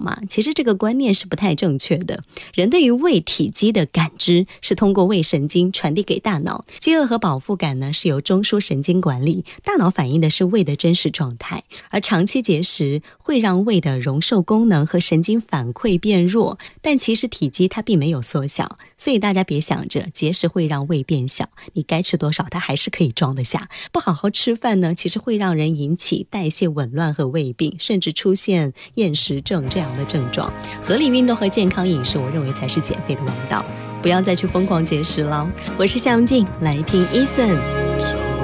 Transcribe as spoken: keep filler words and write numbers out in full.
嘛，其实这个观念是不太正确的。人对于胃体积的感知是通过胃神经传递给大脑，饥饿和饱腹感呢是由中枢神经管理，大脑反映的是胃的真实状态。而长期节食会让胃的容受功能和神经反馈变弱，但其实体积它并没有缩小，所以大家别想着节食会让胃变小，你该吃多少它还是可以装得下。不好好吃饭呢，其实会让人引起代谢紊乱和胃病，甚至出现厌食症这样的症状。合理运动和健康饮食，我认为才是减肥的王道，不要再去疯狂节食了。我是夏文静，来听 Eason。